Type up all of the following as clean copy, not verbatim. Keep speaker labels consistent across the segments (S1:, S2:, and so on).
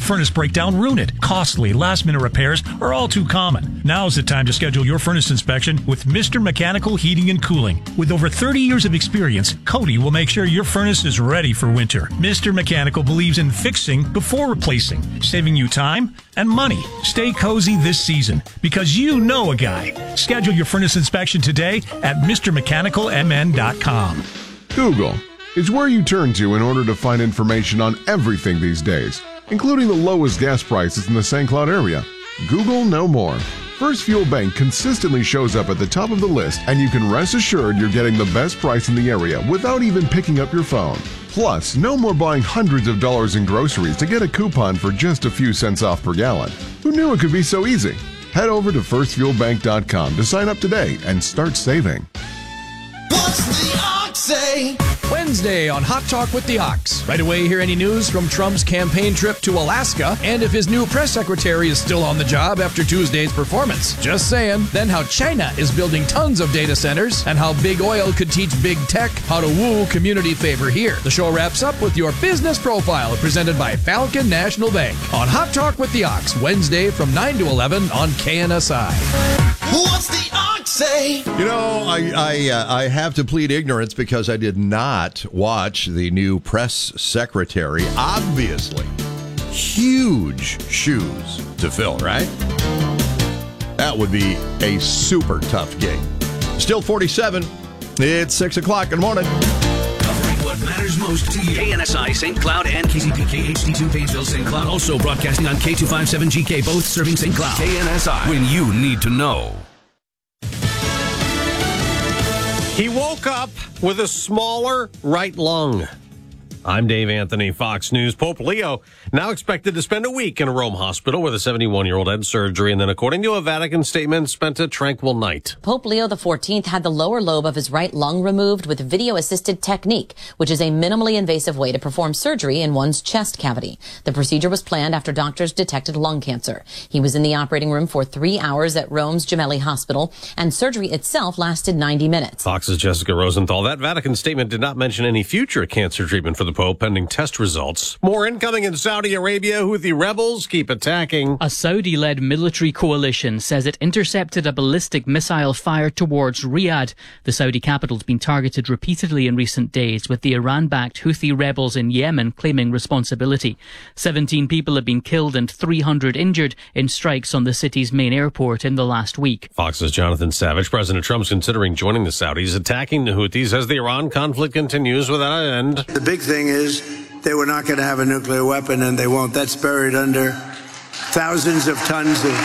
S1: furnace breakdown ruin it. Costly, last-minute repairs are all too common. Now's the time to schedule your furnace inspection with Mr. Mechanical Heating and Cooling. With over 30 years of experience, Cody will make sure your furnace is ready for winter. Mr. Mechanical believes in fixing before replacing, saving you time and money. Stay cozy this season because you know a guy. Schedule your furnace inspection today at MrMechanicalMN.com.
S2: Google is where you turn to in order to find information on everything these days, including the lowest gas prices in the St. Cloud area. Google no more. First Fuel Bank consistently shows up at the top of the list, and you can rest assured you're getting the best price in the area without even picking up your phone. Plus, no more buying hundreds of dollars in groceries to get a coupon for just a few cents off per gallon. Who knew it could be so easy? Head over to firstfuelbank.com to sign up today and start saving.
S3: What's the Ox say?
S4: Wednesday on Hot Talk with the Ox. Right away, hear any news from Trump's campaign trip to Alaska and if his new press secretary is still on the job after Tuesday's performance. Just saying. Then how China is building tons of data centers and how big oil could teach big tech how to woo community favor here. The show wraps up with your business profile presented by Falcon National Bank on Hot Talk with the Ox, Wednesday from 9 to 11 on KNSI.
S3: What's the Ox say?
S5: You know, I have to plead ignorance because I did not watch the new press secretary. Obviously, huge shoes to fill, right? That would be a super tough gig. Still 47. It's 6 o'clock. Good morning.
S6: Covering what matters most to you. KNSI St. Cloud and KCPK HD2 Painesville St. Cloud. Also broadcasting on K257GK, both serving St. Cloud. KNSI, when you need to know.
S7: He woke up with a smaller right lung. I'm Dave Anthony, Fox News. Pope Leo now expected to spend a week in a Rome hospital where the 71-year-old had surgery and then, according to a Vatican statement, spent a tranquil night.
S8: Pope Leo XIV had the lower lobe of his right lung removed with video-assisted technique, which is a minimally invasive way to perform surgery in one's chest cavity. The procedure was planned after doctors detected lung cancer. He was in the operating room for 3 hours at Rome's Gemelli Hospital, and surgery itself lasted 90 minutes.
S7: Fox's Jessica Rosenthal. That Vatican statement did not mention any future cancer treatment for the Pope pending test results. More incoming in Saudi Arabia. Houthi rebels keep attacking.
S9: A Saudi-led military coalition says it intercepted a ballistic missile fired towards Riyadh. The Saudi capital's been targeted repeatedly in recent days, with the Iran-backed Houthi rebels in Yemen claiming responsibility. 17 people have been killed and 300 injured in strikes on the city's main airport in the last week.
S7: Fox's Jonathan Savage. President Trump's considering joining the Saudis, attacking the Houthis as the Iran conflict continues without an end.
S10: The big thing is they were not going to have a nuclear weapon, and they won't. That's buried under thousands of tons of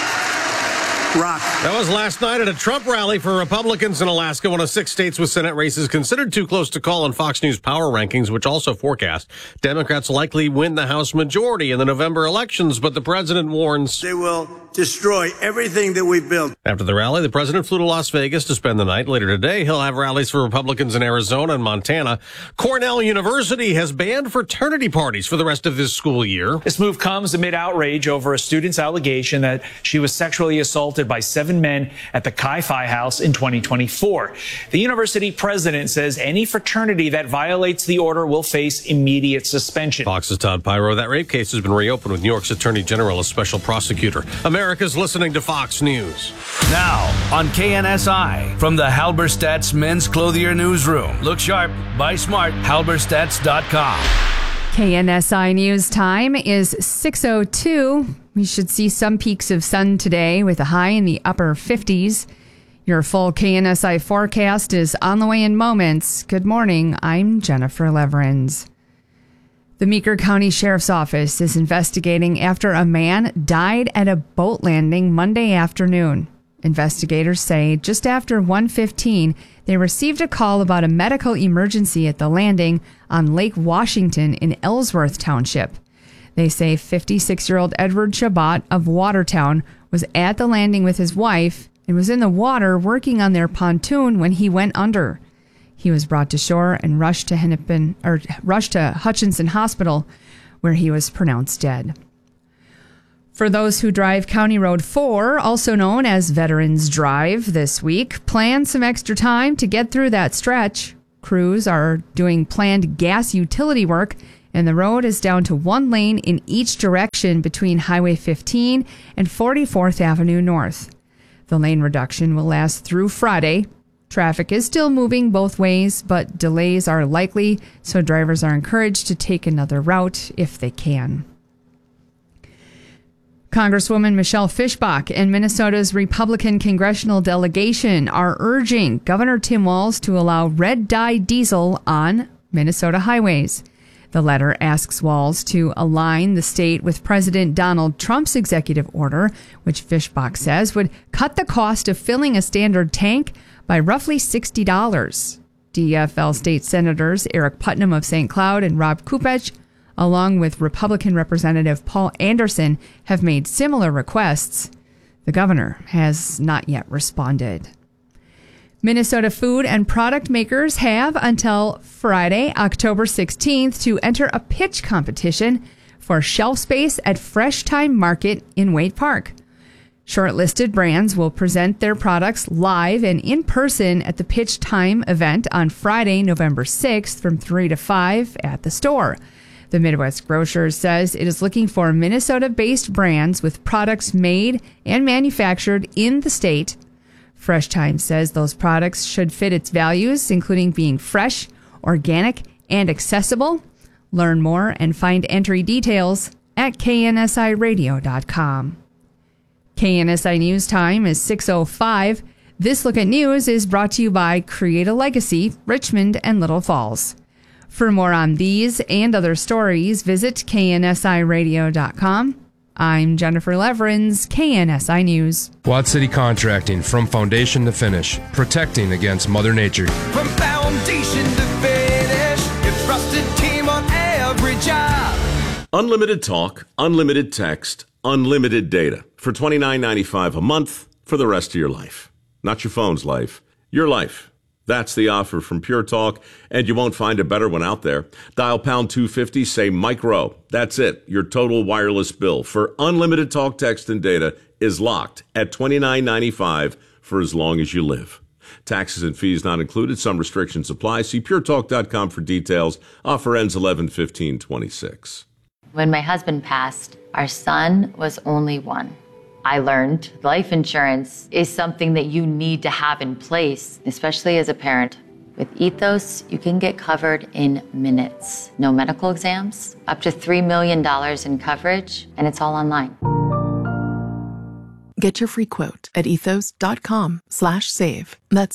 S10: rock.
S7: That was last night at a Trump rally for Republicans in Alaska, one of 6 states with Senate races considered too close to call on Fox News power rankings, which also forecast Democrats likely win the House majority in the November elections, but the president warns
S10: they will destroy everything that we've built.
S7: After the rally, the president flew to Las Vegas to spend the night. Later today, he'll have rallies for Republicans in Arizona and Montana. Cornell University has banned fraternity parties for the rest of this school year.
S11: This move comes amid outrage over a student's allegation that she was sexually assaulted by 7 men at the Chi Phi House in 2024. The university president says any fraternity that violates the order will face immediate suspension.
S7: Fox's Todd Pyro. That rape case has been reopened with New York's Attorney General as special prosecutor. America's listening to Fox News.
S12: Now on KNSI from the Halberstadt's Men's Clothier Newsroom. Look sharp, buy smart, halberstadts.com.
S13: KNSI News time is 6:02. We should see some peaks of sun today with a high in the upper 50s. Your full KNSI forecast is on the way in moments. Good morning. I'm Jennifer Leverins. The Meeker County Sheriff's Office is investigating after a man died at a boat landing Monday afternoon. Investigators say just after 1:15, they received a call about a medical emergency at the landing on Lake Washington in Ellsworth Township. They say 56-year-old Edward Chabot of Watertown was at the landing with his wife and was in the water working on their pontoon when he went under. He was brought to shore and rushed to Hutchinson Hospital, where he was pronounced dead. For those who drive County Road 4, also known as Veterans Drive, this week, plan some extra time to get through that stretch. Crews are doing planned gas utility work and the road is down to one lane in each direction between Highway 15 and 44th Avenue North. The lane reduction will last through Friday. Traffic is still moving both ways, but delays are likely, so drivers are encouraged to take another route if they can. Congresswoman Michelle Fischbach and Minnesota's Republican congressional delegation are urging Governor Tim Walz to allow red-dye diesel on Minnesota highways. The letter asks Walz to align the state with President Donald Trump's executive order, which Fischbach says would cut the cost of filling a standard tank by roughly $60. DFL state senators Eric Putnam of St. Cloud and Rob Kupech, along with Republican Representative Paul Anderson, have made similar requests. The governor has not yet responded. Minnesota food and product makers have until Friday, October 16th, to enter a pitch competition for shelf space at Fresh Time Market in Waite Park. Shortlisted brands will present their products live and in person at the Pitch Time event on Friday, November 6th from 3 to 5 at the store. The Midwest Grocers says it is looking for Minnesota-based brands with products made and manufactured in the state. Fresh Time says those products should fit its values, including being fresh, organic, and accessible. Learn more and find entry details at KNSIRadio.com. KNSI News Time is 6:05. This Look at News is brought to you by Create a Legacy, Richmond and Little Falls. For more on these and other stories, visit KNSIRadio.com. I'm Jennifer Leverins, KNSI News.
S14: Quad City Contracting, from foundation to finish, protecting against Mother Nature.
S3: From foundation to finish, your trusted team on every job.
S15: Unlimited talk, unlimited text, unlimited data for $29.95 a month for the rest of your life. Not your phone's life, your life. That's the offer from Pure Talk, and you won't find a better one out there. Dial pound 250, say Mike Rowe. That's it. Your total wireless bill for unlimited talk, text, and data is locked at $29.95 for as long as you live. Taxes and fees not included. Some restrictions apply. See puretalk.com for details. Offer ends 11/15/26.
S16: When my husband passed, our son was only one. I learned life insurance is something that you need to have in place, especially as a parent. With Ethos, you can get covered in minutes. No medical exams, up to $3 million in coverage, and it's all online.
S17: Get your free quote at ethos.com/save. That's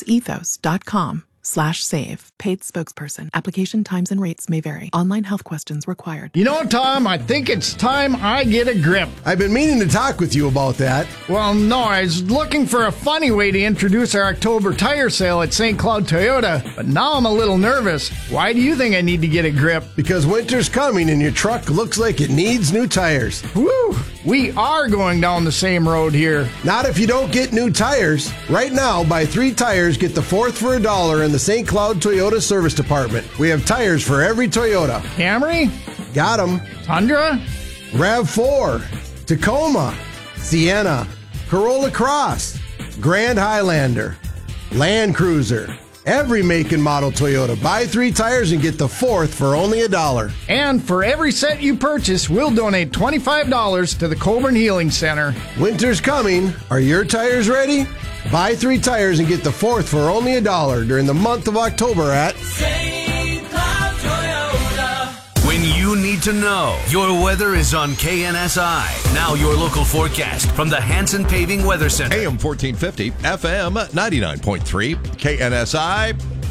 S17: ethos.com/save. Paid spokesperson. Application times and rates may vary. Online health questions required.
S18: You know, Tom, I think it's time I get a grip.
S19: I've been meaning to talk with you about that.
S18: Well, no, I was looking for a funny way to introduce our October tire sale at St. Cloud Toyota, but now I'm a little nervous. Why do you think I need to get a grip?
S19: Because winter's coming and your truck looks like it needs new tires.
S18: Woo! We are going down the same road here.
S19: Not if you don't get new tires. Right now, buy 3 tires, get the 4th for $1 in the St. Cloud Toyota Service Department. We have tires for every Toyota.
S18: Camry?
S19: Got them.
S18: Tundra?
S19: RAV4. Tacoma. Sienna. Corolla Cross. Grand Highlander. Land Cruiser. Every make and model Toyota. Buy 3 tires and get the 4th for only $1.
S18: And for every set you purchase, we'll donate $25 to the Coburn Healing Center.
S19: Winter's coming. Are your tires ready? Buy 3 tires and get the 4th for only $1 during the month of October at
S12: St. Cloud Toyota. When you need to know, your weather is on KNSI. Now your local forecast from the Hanson Paving Weather Center.
S5: AM 1450, FM 99.3, KNSI.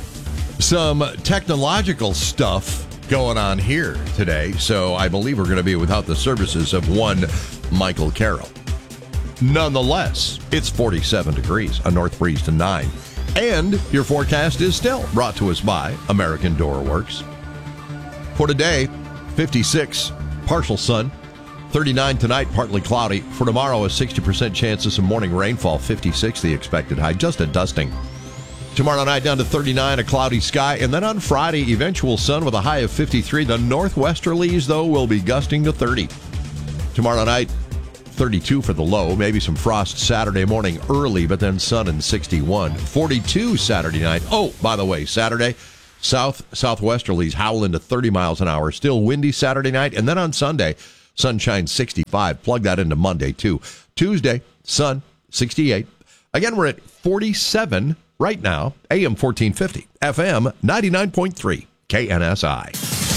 S5: Some technological stuff going on here today, so I believe we're going to be without the services of one Michael Carroll. Nonetheless, it's 47 degrees, a north breeze to 9. And your forecast is still brought to us by American Door Works. For today, 56, partial sun. 39 tonight, partly cloudy. For tomorrow, a 60% chance of some morning rainfall. 56 the expected high, just a dusting. Tomorrow night down to 39, a cloudy sky. And then on Friday, eventual sun with a high of 53. The northwesterlies, though, will be gusting to 30. Tomorrow night, 32 for the low. Maybe some frost Saturday morning early, but then sun and 61. 42 Saturday night. Oh, by the way, Saturday, Southwesterlies howl into 30 miles an hour. Still windy Saturday night. And then on Sunday, sunshine 65. Plug that into Monday, too. Tuesday, sun 68. Again, we're at 47 right now. AM 1450, FM 99.3, KNSI.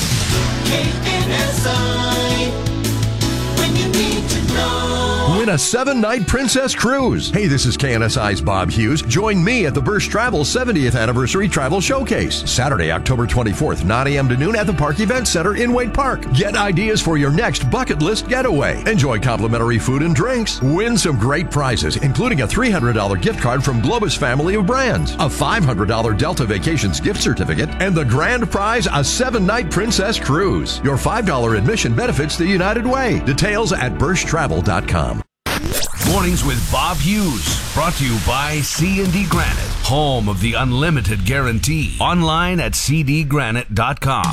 S3: KNSI, when you need to know.
S5: Win a 7-night Princess Cruise. Hey, this is KNSI's Bob Hughes. Join me at the Birch Travel 70th Anniversary Travel Showcase. Saturday, October 24th, 9 a.m. to noon at the Park Event Center in Wade Park. Get ideas for your next bucket list getaway. Enjoy complimentary food and drinks. Win some great prizes, including a $300 gift card from Globus family of brands, a $500 Delta Vacations gift certificate, and the grand prize, a 7-night Princess Cruise. Your $5 admission benefits the United Way. Details at birchtravel.com.
S12: Mornings with Bob Hughes, brought to you by C&D Granite, home of the unlimited guarantee. Online at cdgranite.com.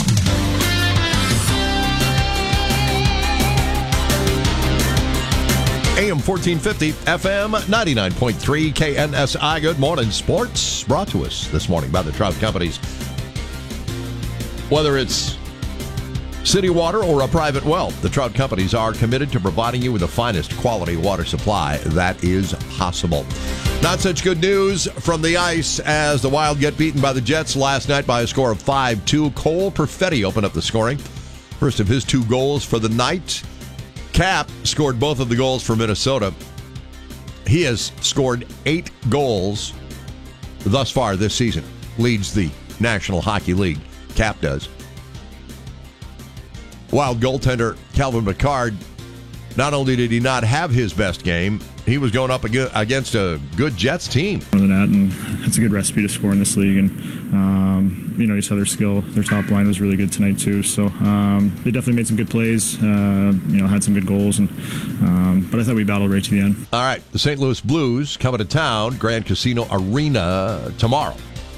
S5: AM 1450, FM 99.3, KNSI. Good morning. Sports brought to us this morning by the Trout Companies. Whether it's city water or a private well, the Trout Companies are committed to providing you with the finest quality water supply that is possible. Not such good news from the ice as the Wild get beaten by the Jets last night by a score of 5-2. Cole Perfetti opened up the scoring. First of his 2 goals for the night. Cap scored both of the goals for Minnesota. He has scored 8 goals thus far this season. Leads the National Hockey League. Cap does. Wild goaltender Calvin McCarr, not only did he not have his best game, he was going up against a good Jets team.
S20: More than that, and it's a good recipe to score in this league. And, you saw their skill. Their top line was really good tonight, too. So they definitely made some good plays, had some good goals. But I thought we battled right to the end.
S5: All right, the St. Louis Blues coming to town, Grand Casino Arena tomorrow.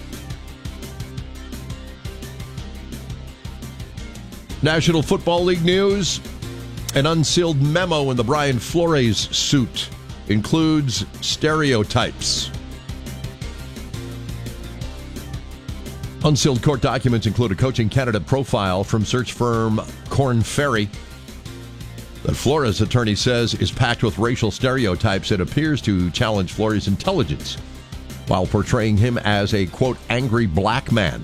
S5: National Football League news. An unsealed memo in the Brian Flores suit includes stereotypes. Unsealed court documents include a coaching candidate profile from search firm Korn Ferry that Flores' attorney says is packed with racial stereotypes and appears to challenge Flores' intelligence while portraying him as a, quote, angry black man.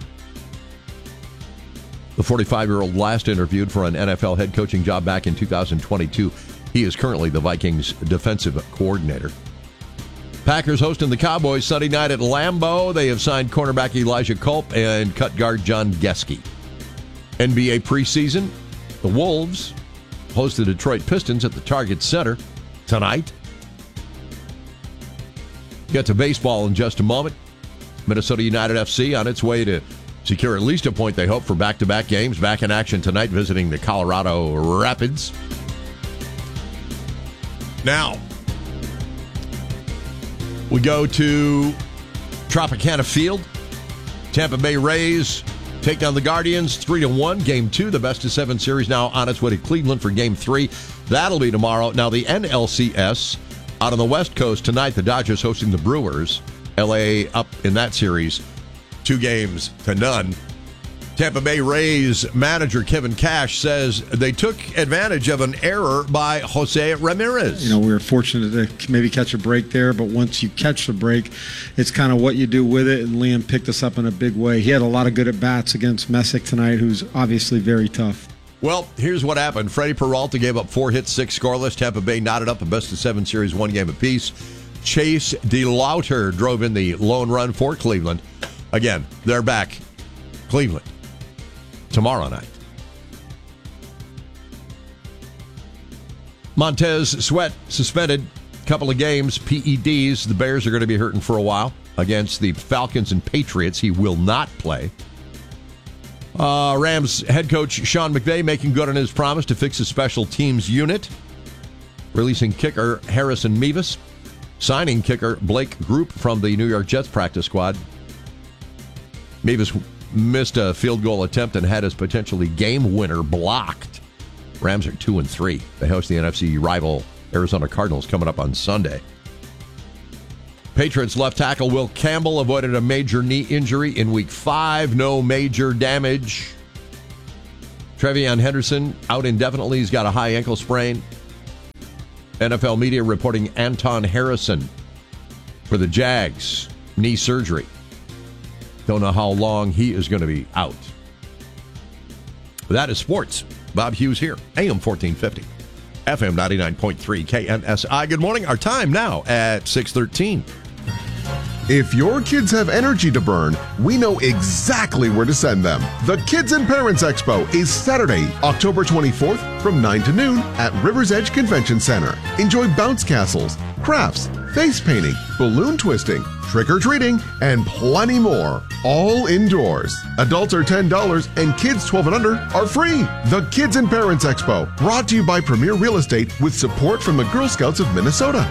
S5: The 45-year-old last interviewed for an NFL head coaching job back in 2022. He is currently the Vikings' defensive coordinator. Packers hosting the Cowboys Sunday night at Lambeau. They have signed cornerback Elijah Culp and cut guard John Gesky. NBA preseason, the Wolves host the Detroit Pistons at the Target Center tonight. Get to baseball in just a moment. Minnesota United FC on its way to secure at least a point, they hope, for back-to-back games. Back in action tonight, visiting the Colorado Rapids. Now, we go to Tropicana Field. Tampa Bay Rays take down the Guardians 3-1. Game 2, the best-of-7 series now on its way to Cleveland for Game 3. That'll be tomorrow. Now, the NLCS out on the West Coast tonight, the Dodgers hosting the Brewers. LA up in that series 2-0. Tampa Bay Rays manager Kevin Cash says they took advantage of an error by Jose Ramirez.
S21: We were fortunate to maybe catch a break there, but once you catch the break, it's kind of what you do with it, and Liam picked us up in a big way. He had a lot of good at-bats against Messick tonight, who's obviously very tough.
S5: Well, here's what happened. Freddie Peralta gave up 4 hits, 6 scoreless. Tampa Bay knotted up a best-of-7 series, 1 game apiece. Chase DeLauter drove in the lone run for Cleveland. Again, they're back. Cleveland. Tomorrow night. Montez Sweat suspended a couple of games. PEDs. The Bears are going to be hurting for a while against the Falcons and Patriots. He will not play. Rams head coach Sean McVay making good on his promise to fix his special teams unit. Releasing kicker Harrison Mevis. Signing kicker Blake Group from the New York Jets practice squad. Mevis missed a field goal attempt and had his potentially game winner blocked. Rams are 2-3. They host the NFC rival Arizona Cardinals coming up on Sunday. Patriots left tackle Will Campbell avoided a major knee injury in Week 5. No major damage. Trevion Henderson out indefinitely. He's got a high ankle sprain. NFL media reporting Anton Harrison for the Jags. Knee surgery. Don't know how long he is going to be out. That is sports. Bob Hughes here. AM 1450. FM 99.3 KNSI. Good morning. Our time now at 6:13.
S2: If your kids have energy to burn, we know exactly where to send them. The Kids and Parents Expo is Saturday, October 24th from 9 to noon at River's Edge Convention Center. Enjoy bounce castles, crafts, face painting, balloon twisting, trick-or-treating, and plenty more. All indoors. Adults are $10 and kids 12 and under are free. The Kids and Parents Expo, brought to you by Premier Real Estate with support from the Girl Scouts of Minnesota.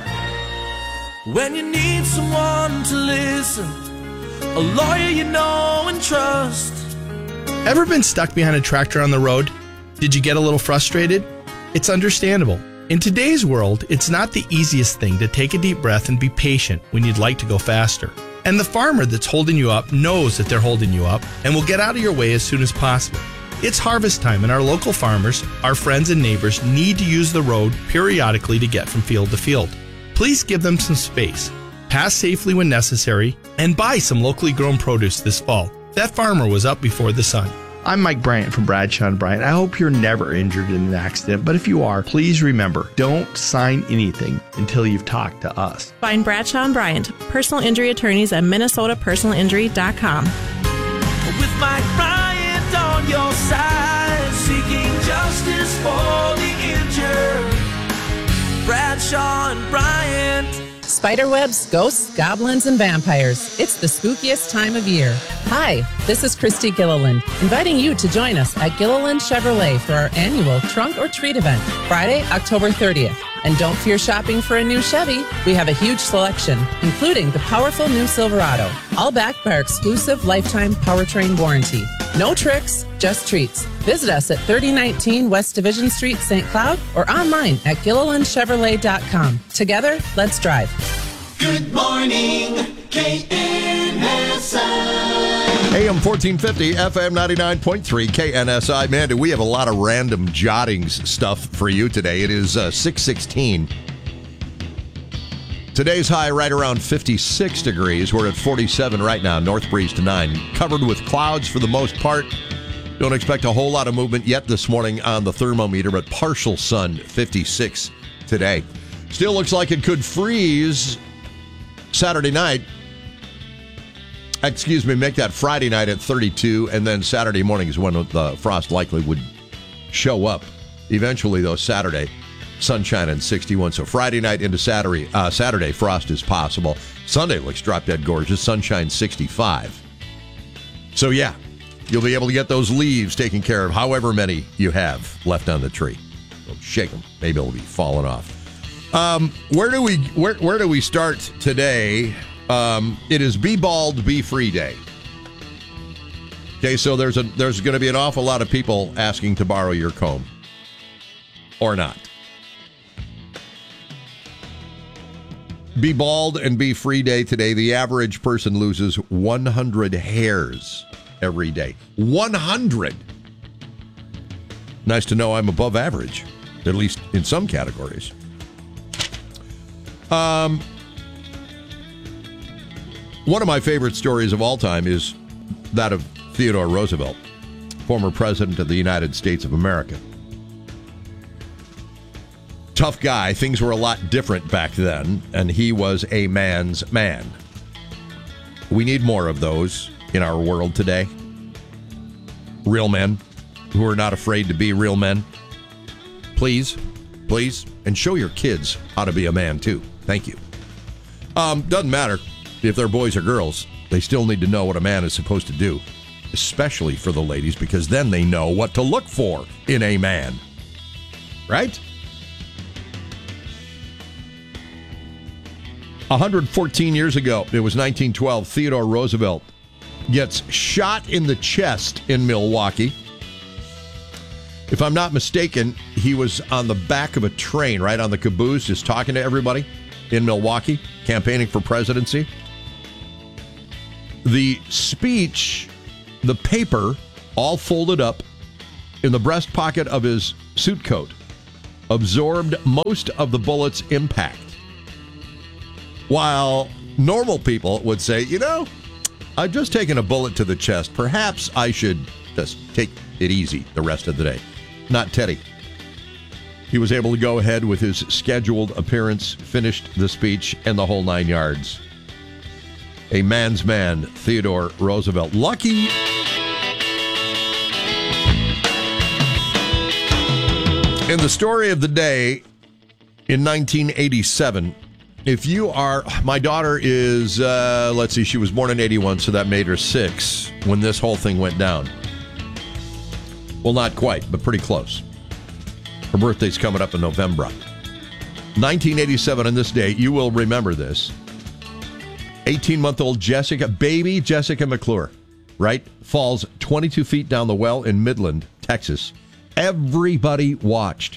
S3: When you need someone to listen, a lawyer you know and trust.
S1: Ever been stuck behind a tractor on the road? Did you get a little frustrated? It's understandable. In today's world, it's not the easiest thing to take a deep breath and be patient when you'd like to go faster. And the farmer that's holding you up knows that they're holding you up and will get out of your way as soon as possible. It's harvest time and our local farmers, our friends and neighbors, need to use the road periodically to get from field to field. Please give them some space, pass safely when necessary, and buy some locally grown produce this fall. That farmer was up before the sun.
S22: I'm Mike Bryant from Bradshaw & Bryant. I hope you're never injured in an accident, but if you are, please remember, don't sign anything until you've talked to us.
S23: Find Bradshaw & Bryant, personal injury attorneys at minnesotapersonalinjury.com.
S3: With Mike Bryant on your side, seeking justice for the injured. Bradshaw & Bryant.
S24: Spiderwebs, ghosts, goblins, and vampires. It's the spookiest time of year. Hi, this is Christy Gilliland, inviting you to join us at Gilliland Chevrolet for our annual Trunk or Treat event, Friday, October 30th. And don't fear shopping for a new Chevy. We have a huge selection, including the powerful new Silverado, all backed by our exclusive lifetime powertrain warranty. No tricks, just treats. Visit us at 3019 West Division Street, St. Cloud, or online at GillilandChevrolet.com. Together, let's drive.
S3: Good morning, KNSI.
S5: AM 1450, FM 99.3, KNSI. Man, do we have a lot of random jottings stuff for you today. It is 6:16. Today's high right around 56 degrees. We're at 47 right now, north breeze to 9. Covered with clouds for the most part. Don't expect a whole lot of movement yet this morning on the thermometer, but partial sun, 56 today. Still looks like it could freeze Saturday night. Make that Friday night at 32, and then Saturday morning is when the frost likely would show up. Eventually, though, Saturday, sunshine and 61. So Friday night into Saturday, frost is possible. Sunday looks drop-dead gorgeous, sunshine 65. So, yeah, you'll be able to get those leaves taken care of, however many you have left on the tree. So shake them. Maybe it'll be falling off. Where do we start today? It is Be Bald, Be Free Day. Okay, so there's going to be an awful lot of people asking to borrow your comb. Or not. Be Bald and Be Free Day today. The average person loses 100 hairs every day. 100! Nice to know I'm above average, at least in some categories. One of my favorite stories of all time is that of Theodore Roosevelt, former president of the United States of America. Tough guy. Things were a lot different back then, and he was a man's man. We need more of those in our world today. Real men who are not afraid to be real men. Please, and show your kids how to be a man, too. Thank you. Doesn't matter if they're boys or girls. They still need to know what a man is supposed to do, especially for the ladies, because then they know what to look for in a man. Right? 114 years ago, it was 1912, Theodore Roosevelt gets shot in the chest in Milwaukee. If I'm not mistaken, he was on the back of a train, right on the caboose, just talking to everybody. in Milwaukee, campaigning for presidency. The speech, the paper, all folded up in the breast pocket of his suit coat, absorbed most of the bullet's impact. While normal people would say, you know, I've just taken a bullet to the chest. Perhaps I should just take it easy the rest of the day. Not Teddy. He was able to go ahead with his scheduled appearance, finished the speech, and the whole 9 yards. A man's man, Theodore Roosevelt. Lucky. In the story of the day, in 1987, if you are, my daughter is, let's see, she was born in 81, so that made her 6 when this whole thing went down. Well, not quite, but pretty close. Her birthday's coming up in November. 1987 on this date, you will remember this. 18-month-old baby Jessica McClure, right, falls 22 feet down the well in Midland, Texas. Everybody watched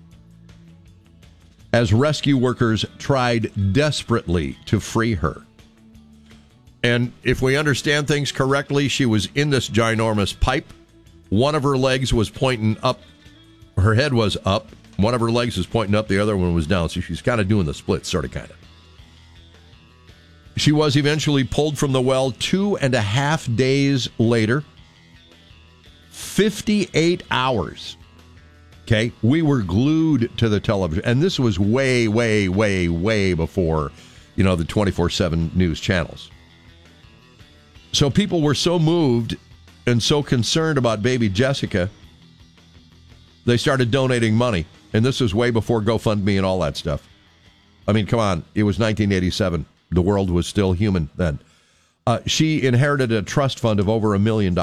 S5: as rescue workers tried desperately to free her. And if we understand things correctly, she was in this ginormous pipe. One of her legs was pointing up. Her head was up. One of her legs was pointing up. The other one was down. So she's kind of doing the split, sort of. She was eventually pulled from the well 2.5 days later. 58 hours. Okay, we were glued to the television. And this was way, way, way, way before, the 24/7 news channels. So people were so moved and so concerned about baby Jessica, they started donating money. And this was way before GoFundMe and all that stuff. I mean, come on. It was 1987. The world was still human then. She inherited a trust fund of over $1 million.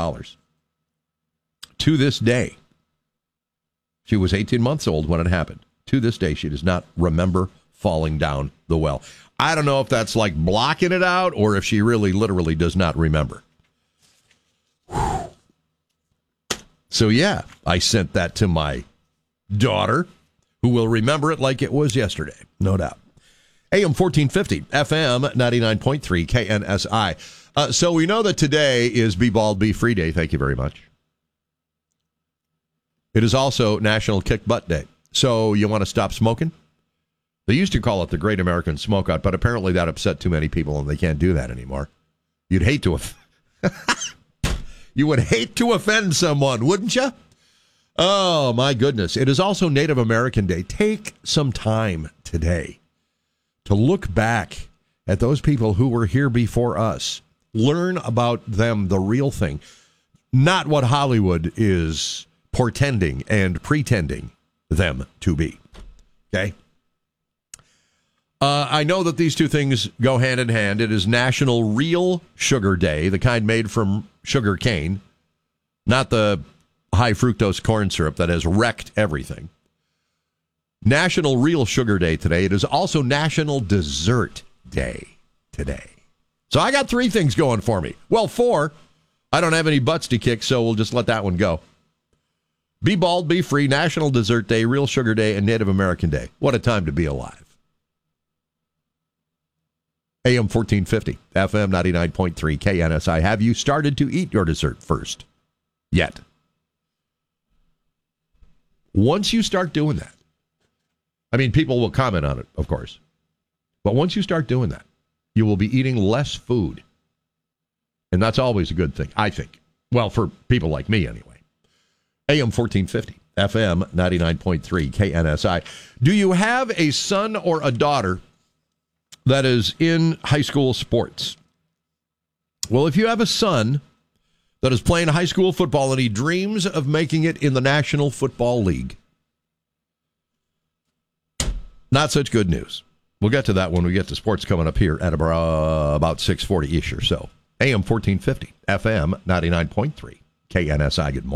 S5: To this day, she was 18 months old when it happened. To this day, she does not remember falling down the well. I don't know if that's like blocking it out or if she really literally does not remember. Whew. So, yeah, I sent that to my daughter, who will remember it like it was yesterday, no doubt. AM 1450, FM 99.3, KNSI. So we know that today is Be Bald, Be Free Day. Thank you very much. It is also National Kick Butt Day. So you want to stop smoking? They used to call it the Great American Smokeout, but apparently that upset too many people and they can't do that anymore. You'd hate to you would hate to offend someone, wouldn't you? Oh, my goodness. It is also Native American Day. Take some time today to look back at those people who were here before us. Learn about them, the real thing, not what Hollywood is portending and pretending them to be. Okay? I know that these two things go hand in hand. It is National Real Sugar Day, the kind made from sugar cane, not the high fructose corn syrup that has wrecked everything. National Real Sugar Day today. It is also National Dessert Day today. So I got 3 things going for me. Well, 4. I don't have any butts to kick, so we'll just let that one go. Be Bald, Be Free, National Dessert Day, Real Sugar Day, and Native American Day. What a time to be alive. AM 1450, FM 99.3, KNSI. Have you started to eat your dessert first? Yet. Once you start doing that, I mean, people will comment on it, of course. But once you start doing that, you will be eating less food. And that's always a good thing, I think. Well, for people like me, anyway. AM 1450, FM 99.3, KNSI. Do you have a son or a daughter that is in high school sports? Well, if you have a son that is playing high school football and he dreams of making it in the National Football League, not such good news. We'll get to that when we get to sports coming up here at about 6:40-ish or so. AM 1450, FM 99.3, KNSI. Good morning.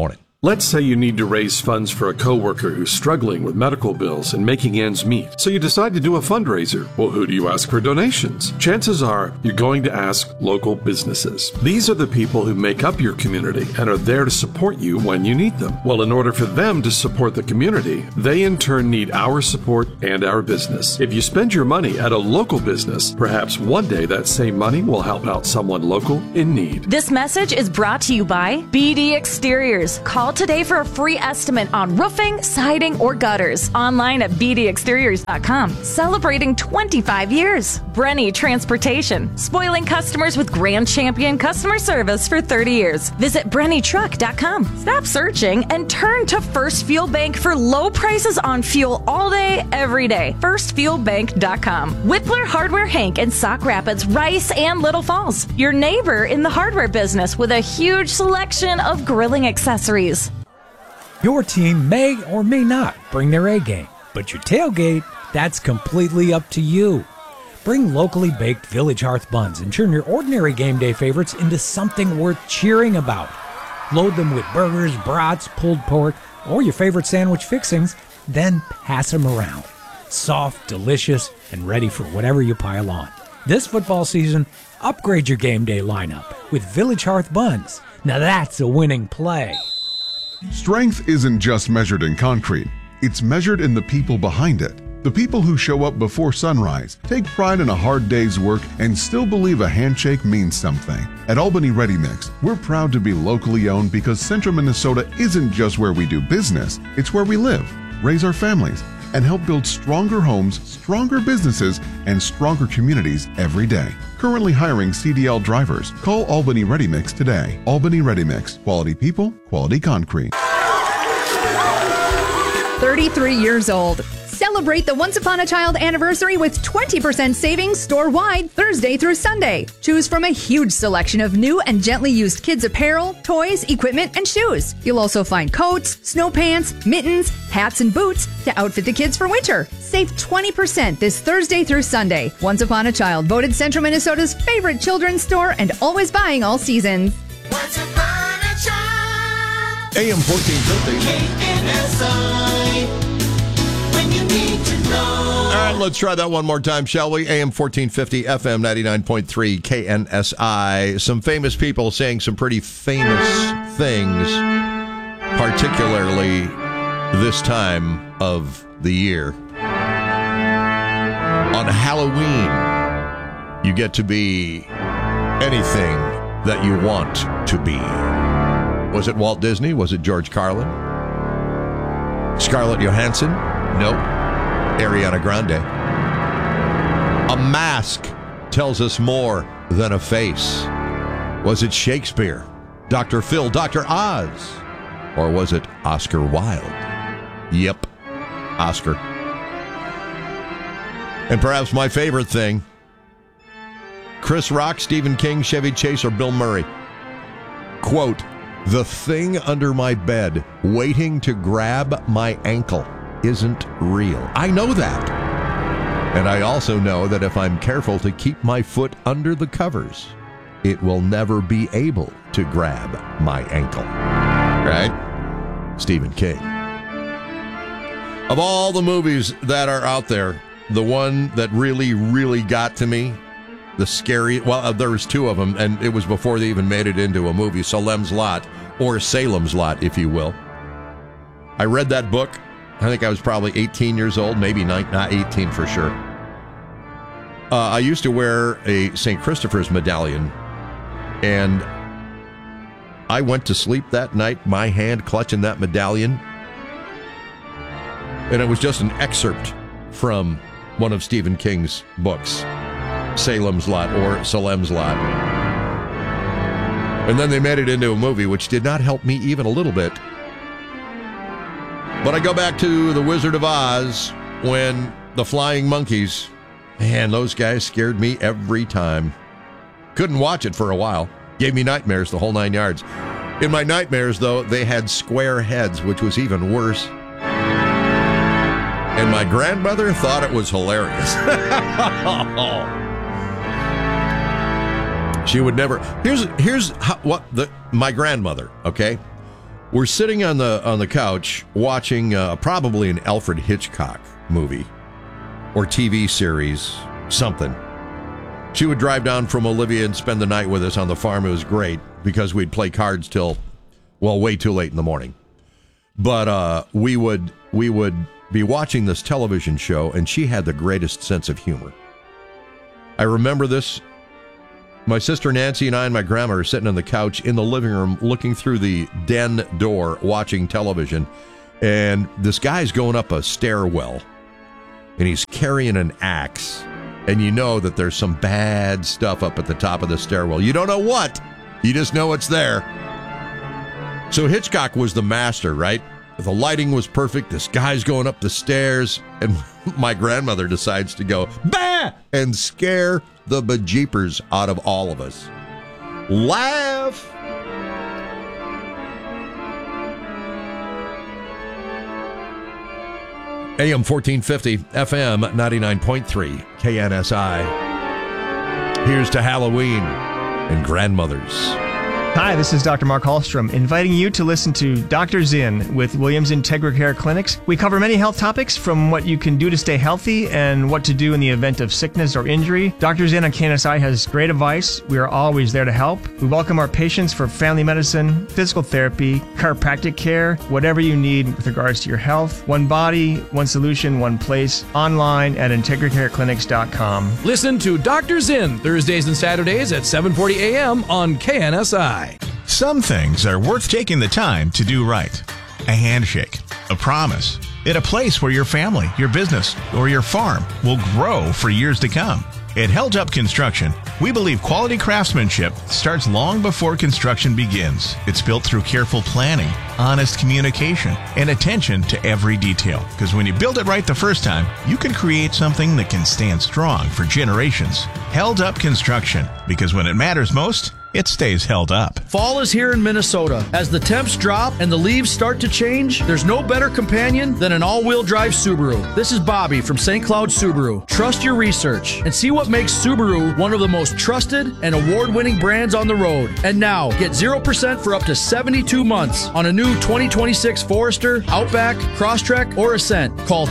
S4: Let's say you need to raise funds for a coworker who's struggling with medical bills and making ends meet. So you decide to do a fundraiser. Well, who do you ask for donations? Chances are you're going to ask local businesses. These are the people who make up your community and are there to support you when you need them. Well, in order for them to support the community, they in turn need our support and our business. If you spend your money at a local business, perhaps one day that same money will help out someone local in need.
S6: This message is brought to you by BD Exteriors. Call today for a free estimate on roofing, siding, or gutters. Online at bdexteriors.com. Celebrating 25 years. Brenny Transportation. Spoiling customers with Grand Champion customer service for 30 years. Visit BrennyTruck.com. Stop searching and turn to First Fuel Bank for low prices on fuel all day, every day. FirstFuelBank.com. Whippler Hardware Hank in Sauk Rapids, Rice, and Little Falls. Your neighbor in the hardware business with a huge selection of grilling accessories.
S8: Your team may or may not bring their A game, but your tailgate, that's completely up to you. Bring locally baked Village Hearth buns and turn your ordinary game day favorites into something worth cheering about. Load them with burgers, brats, pulled pork, or your favorite sandwich fixings, then pass them around. Soft, delicious, and ready for whatever you pile on. This football season, upgrade your game day lineup with Village Hearth buns. Now that's a winning play.
S2: Strength isn't just measured in concrete, it's measured in the people behind it. The people who show up before sunrise, take pride in a hard day's work, and still believe a handshake means something. At Albany Ready Mix, we're proud to be locally owned because Central Minnesota isn't just where we do business, it's where we live, raise our families, and help build stronger homes, stronger businesses, and stronger communities every day. Currently hiring CDL drivers. Call Albany Ready Mix today. Albany Ready Mix. Quality people, quality concrete.
S13: 33 years old. Celebrate the Once Upon a Child anniversary with 20% savings store-wide Thursday through Sunday. Choose from a huge selection of new and gently used kids apparel, toys, equipment, and shoes. You'll also find coats, snow pants, mittens, hats, and boots to outfit the kids for winter. Save 20% this Thursday through Sunday. Once Upon a Child, voted Central Minnesota's favorite children's store and always buying all seasons.
S3: Once upon a child.
S5: AM 1450.
S3: When you need to know.
S5: All right, let's try that one more time, shall we? AM 1450, FM 99.3, KNSI. Some famous people saying some pretty famous things, particularly this time of the year. On Halloween, you get to be anything that you want to be. Was it Walt Disney? Was it George Carlin? Scarlett Johansson? Nope. Ariana Grande. A mask tells us more than a face. Was it Shakespeare, Dr. Phil, Dr. Oz? Or was it Oscar Wilde? Yep, Oscar. And perhaps my favorite thing, Chris Rock, Stephen King, Chevy Chase, or Bill Murray. Quote, "The thing under my bed waiting to grab my ankle isn't real. I know that. And I also know that if I'm careful to keep my foot under the covers, it will never be able to grab my ankle." Right? Stephen King. Of all the movies that are out there, the one that really got to me, the scary, well, there was two of them, and it was before they even made it into a movie, Salem's Lot, or Salem's Lot, if you will. I read that book. I think I was probably 18 years old, maybe not 18 for sure. I used to wear a St. Christopher's medallion, and I went to sleep that night, my hand clutching that medallion, and it was just an excerpt from one of Stephen King's books, Salem's Lot or Salem's Lot. And then they made it into a movie, which did not help me even a little bit. But I go back to The Wizard of Oz when the flying monkeys, man, those guys scared me every time. Couldn't watch it for a while. Gave me nightmares the whole 9 yards. In my nightmares, though, they had square heads, which was even worse. And my grandmother thought it was hilarious. She would never. Here's how, my grandmother, okay, We're sitting on the couch watching probably an Alfred Hitchcock movie or TV series, something. She would drive down from Olivia and spend the night with us on the farm. It was great because we'd play cards till, well, way too late in the morning. But we would be watching this television show, and she had the greatest sense of humor. I remember this. My sister Nancy and I and my grandma are sitting on the couch in the living room looking through the den door watching television, and this guy's going up a stairwell, and he's carrying an axe, and you know that there's some bad stuff up at the top of the stairwell. You don't know what. You just know it's there. So Hitchcock was the master, right? The lighting was perfect. This guy's going up the stairs, and my grandmother decides to go, bah! And scare the bejeepers out of all of us. Laugh! AM 1450, FM 99.3, KNSI. Here's to Halloween and grandmothers.
S7: Hi, this is Dr. Mark Hallstrom, inviting you to listen to Dr. Zinn with Williams IntegraCare Clinics. We cover many health topics, from what you can do to stay healthy and what to do in the event of sickness or injury. Dr. Zinn on KNSI has great advice. We are always there to help. We welcome our patients for family medicine, physical therapy, chiropractic care, whatever you need with regards to your health. One body, one solution, one place. Online at IntegraCareClinics.com.
S9: Listen to Dr. Zinn Thursdays and Saturdays at 7:40 a.m. on KNSI.
S10: Some things are worth taking the time to do right. A handshake, a promise, at a place where your family, your business, or your farm will grow for years to come. At Held Up Construction, we believe quality craftsmanship starts long before construction begins. It's built through careful planning, honest communication, and attention to every detail. Because when you build it right the first time, you can create something that can stand strong for generations. Held Up Construction, because when it matters most, it stays held up.
S11: Fall is here in Minnesota. As the temps drop and the leaves start to change, there's no better companion than an all-wheel drive Subaru. This is Bobby from St. Cloud Subaru. Trust your research and see what makes Subaru one of the most trusted and award-winning brands on the road. And now, get 0% for up to 72 months on a new 2026 Forester, Outback, Crosstrek, or Ascent. Call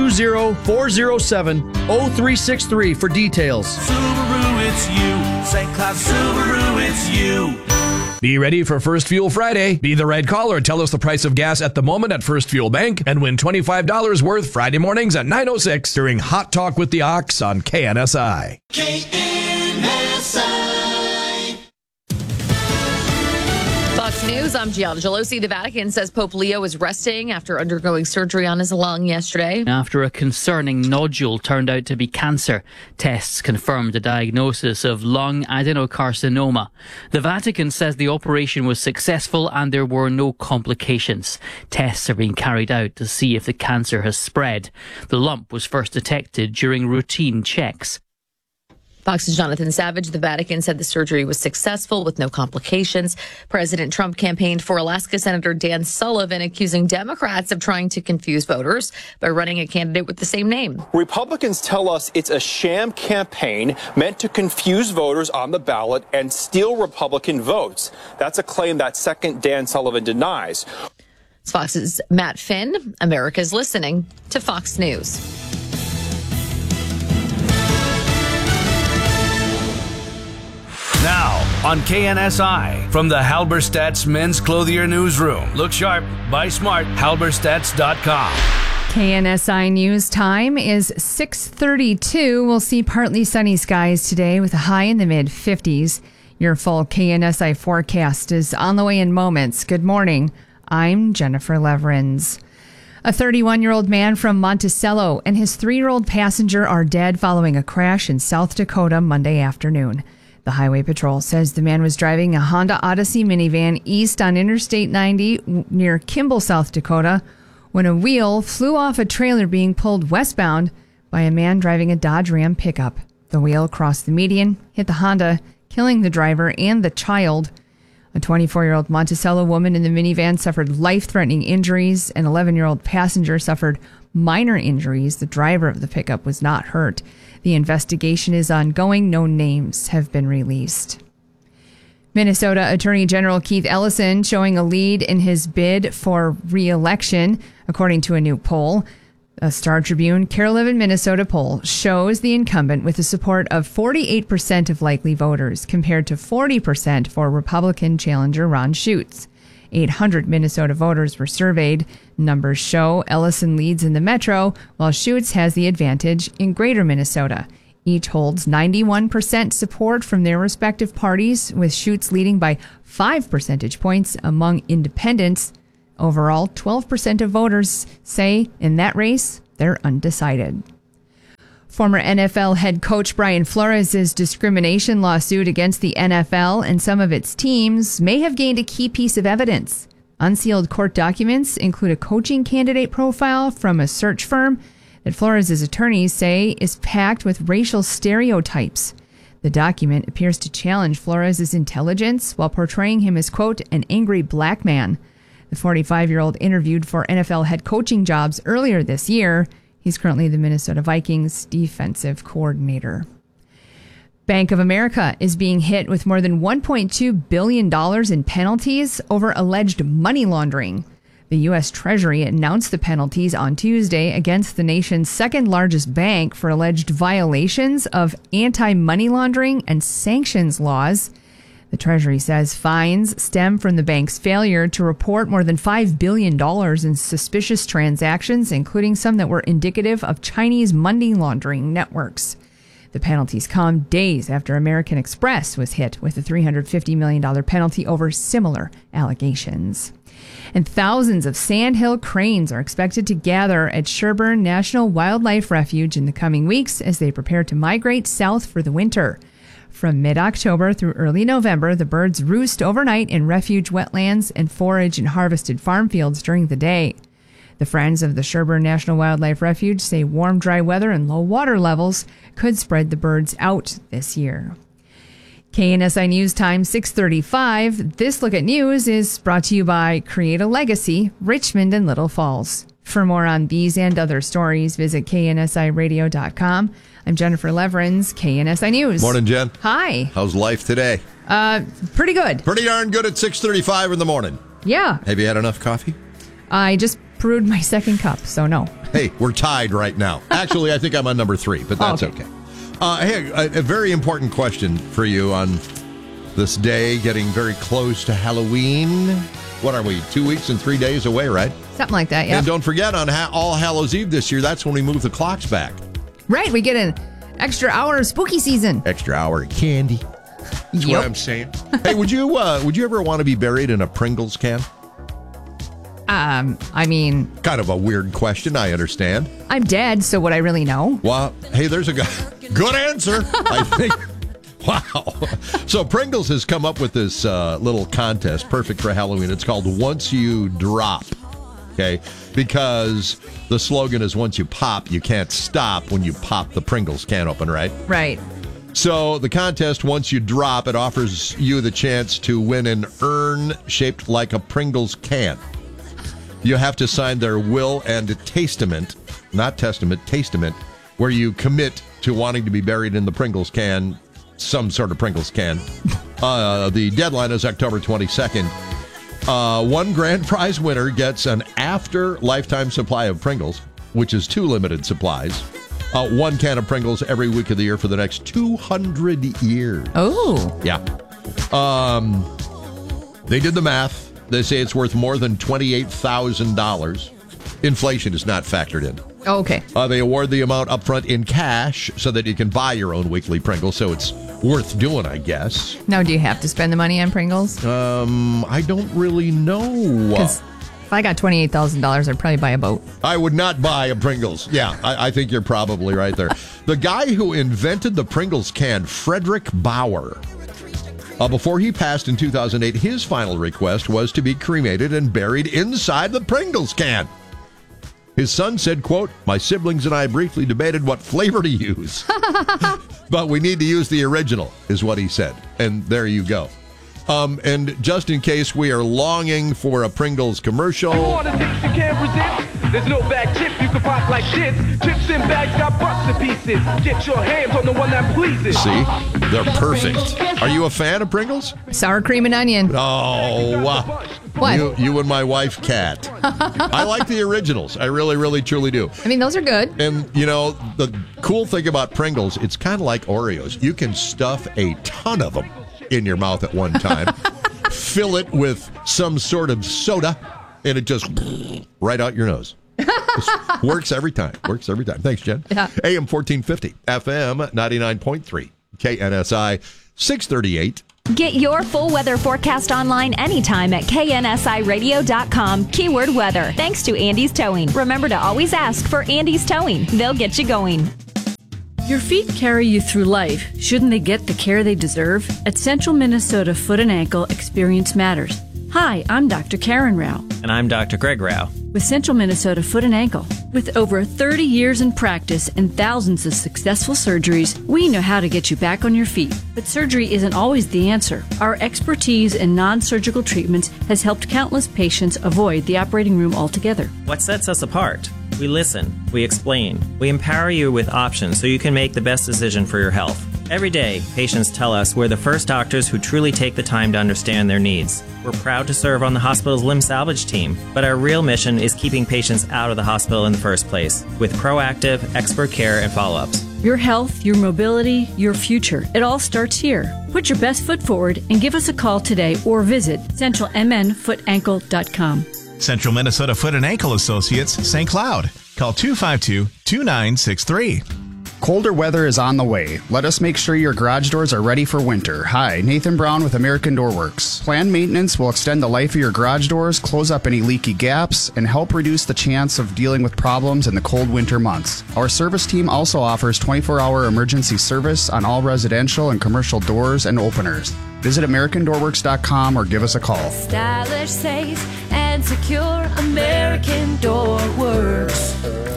S11: 320-407-0363 for details.
S3: Subaru, it's you. St. Cloud Subaru, it's you.
S9: Be ready for First Fuel Friday. Be the right caller. Tell us the price of gas at the moment at First Fuel Bank and win $25 worth Friday mornings at 9:06 during Hot Talk with the Ox on KNSI.
S25: KNSI.
S6: Fox News, I'm Gianna Gelosi. The Vatican says Pope Leo is resting after undergoing surgery on his lung yesterday.
S26: After a concerning nodule turned out to be cancer, tests confirmed the diagnosis of lung adenocarcinoma. The Vatican says the operation was successful and there were no complications. Tests are being carried out to see if the cancer has spread. The lump was first detected during routine checks.
S6: Fox's Jonathan Savage. The Vatican said the surgery was successful with no complications. President Trump campaigned for Alaska Senator Dan Sullivan, accusing Democrats of trying to confuse voters by running a candidate with the same name.
S27: Republicans tell us it's a sham campaign meant to confuse voters on the ballot and steal Republican votes. That's a claim that second Dan Sullivan denies.
S6: It's Fox's Matt Finn. America's listening to Fox News.
S12: Now, on KNSI, from the Halberstadt's Men's Clothier Newsroom. Look sharp, buy smart, halberstadts.com.
S13: KNSI News time is 6:32. We'll see partly sunny skies today with a high in the mid-50s. Your full KNSI forecast is on the way in moments. Good morning. I'm Jennifer Leverins. A 31-year-old man from Monticello and his 3-year-old passenger are dead following a crash in South Dakota Monday afternoon. The Highway Patrol says the man was driving a Honda Odyssey minivan east on Interstate 90 near Kimball, South Dakota, when a wheel flew off a trailer being pulled westbound by a man driving a Dodge Ram pickup. The wheel crossed the median, hit the Honda, killing the driver and the child. A 24-year-old Monticello woman in the minivan suffered life-threatening injuries. An 11-year-old passenger suffered minor injuries. The driver of the pickup was not hurt. The investigation is ongoing. No names have been released. Minnesota Attorney General Keith Ellison showing a lead in his bid for re-election, according to a new poll. A Star Tribune Care Live in Minnesota poll shows the incumbent with the support of 48% of likely voters, compared to 40% for Republican challenger Ron Schutz. 800 Minnesota voters were surveyed. Numbers show Ellison leads in the metro, while Schutz has the advantage in greater Minnesota. Each holds 91% support from their respective parties, with Schutz leading by 5 percentage points among independents. Overall, 12% of voters say in that race they're undecided. Former NFL head coach Brian Flores' discrimination lawsuit against the NFL and some of its teams may have gained a key piece of evidence. Unsealed court documents include a coaching candidate profile from a search firm that Flores' attorneys say is packed with racial stereotypes. The document appears to challenge Flores' intelligence while portraying him as, quote, an angry black man. The 45-year-old interviewed for NFL head coaching jobs earlier this year. He's currently the Minnesota Vikings defensive coordinator. Bank of America is being hit with more than $1.2 billion in penalties over alleged money laundering. The U.S. Treasury announced the penalties on Tuesday against the nation's second largest bank for alleged violations of anti-money laundering and sanctions laws. The Treasury says fines stem from the bank's failure to report more than $5 billion in suspicious transactions, including some that were indicative of Chinese money laundering networks. The penalties come days after American Express was hit with a $350 million penalty over similar allegations. And thousands of sandhill cranes are expected to gather at Sherburne National Wildlife Refuge in the coming weeks as they prepare to migrate south for the winter. From mid-October through early November, the birds roost overnight in refuge wetlands and forage in harvested farm fields during the day. The Friends of the Sherburne National Wildlife Refuge say warm, dry weather and low water levels could spread the birds out this year. KNSI News Time 6:35. This Look at News is brought to you by Create a Legacy, Richmond and Little Falls. For more on these and other stories, visit KNSIRadio.com. I'm Jennifer Leverins, KNSI News.
S5: Morning, Jen.
S13: Hi.
S5: How's life today?
S13: Pretty good.
S5: Pretty darn good at 6:35 in the morning.
S13: Yeah.
S5: Have you had enough coffee?
S13: I just brewed my second cup, so no.
S5: Hey, we're tied right now. Actually, I think I'm on number 3, but that's okay. Hey, a very important question for you on this day, getting very close to Halloween. What are we, 2 weeks and 3 days away, right?
S13: Something like that, yeah.
S5: And don't forget, on All Hallows Eve this year, that's when we move the clocks back.
S13: Right, we get an extra hour of spooky season.
S5: Extra hour of candy. That's what I'm saying. Hey, would you ever want to be buried in a Pringles can?
S13: I mean...
S5: Kind of a weird question, I understand.
S13: I'm dead, so would I really know?
S5: Well, hey, there's a guy. Good answer, I think. Wow. So Pringles has come up with this little contest, perfect for Halloween. It's called Once You Drop, okay? Because the slogan is once you pop, you can't stop when you pop the Pringles can open, right?
S13: Right.
S5: So the contest, Once You Drop, it offers you the chance to win an urn shaped like a Pringles can. You have to sign their will and testament, not testament, testament, where you commit to wanting to be buried in the Pringles can, some sort of Pringles can. The deadline is October 22nd. One grand prize winner gets an after lifetime supply of Pringles, which is 2 limited supplies. 1 can of Pringles every week of the year for the next 200 years.
S13: Oh.
S5: Yeah. They did the math. They say it's worth more than $28,000. Inflation is not factored in.
S13: Oh, okay.
S5: They award the amount up front in cash so that you can buy your own weekly Pringles, so it's worth doing, I guess.
S13: Now, do you have to spend the money on Pringles?
S5: I don't really know.
S13: Because if I got $28,000, I'd probably buy a boat.
S5: I would not buy a Pringles. Yeah, I think you're probably right there. The guy who invented the Pringles can, Frederick Bauer, before he passed in 2008, his final request was to be cremated and buried inside the Pringles can. His son said, quote, "My siblings and I briefly debated what flavor to use. But we need to use the original," is what he said. And there you go. And just in case we are longing for a Pringles commercial.
S3: You want a dish you can't resist? There's no bag chip you can pop like this. Chips in bags got bust to pieces. Get your hands on the one that pleases.
S5: See? They're perfect. Are you a fan of Pringles?
S13: Sour cream and onion.
S5: Oh,
S13: What?
S5: You and my wife, Kat. I like the originals. I really, really, truly do.
S13: I mean, those are good.
S5: And, you know, the cool thing about Pringles, it's kind of like Oreos. You can stuff a ton of them in your mouth at one time, fill it with some sort of soda, and it just right out your nose. Works every time. Works every time. Thanks, Jen.
S13: Yeah.
S5: AM 1450, FM 99.3, KNSI 638.
S14: Get your full weather forecast online anytime at knsiradio.com. Keyword weather. Thanks to Andy's Towing. Remember to always ask for Andy's Towing. They'll get you going.
S15: Your feet carry you through life. Shouldn't they get the care they deserve? At Central Minnesota Foot and Ankle, experience matters. Hi, I'm Dr. Karen Rao.
S16: And I'm Dr. Greg Rao.
S15: With Central Minnesota Foot and Ankle. With over 30 years in practice and thousands of successful surgeries, we know how to get you back on your feet. But surgery isn't always the answer. Our expertise in non-surgical treatments has helped countless patients avoid the operating room altogether.
S16: What sets us apart? We listen, we explain, we empower you with options so you can make the best decision for your health. Every day, patients tell us we're the first doctors who truly take the time to understand their needs. We're proud to serve on the hospital's limb salvage team, but our real mission is keeping patients out of the hospital in the first place with proactive, expert care and follow-ups.
S15: Your health, your mobility, your future. It all starts here. Put your best foot forward and give us a call today or visit centralmnfootankle.com.
S10: Central Minnesota Foot and Ankle Associates, St. Cloud. Call 252-2963.
S17: Colder weather is on the way. Let us make sure your garage doors are ready for winter. Hi, Nathan Brown with American Door Works. Planned maintenance will extend the life of your garage doors, close up any leaky gaps, and help reduce the chance of dealing with problems in the cold winter months. Our service team also offers 24-hour emergency service on all residential and commercial doors and openers. Visit AmericanDoorWorks.com or give us a call.
S18: Stylish, safe, and secure. American Door Works.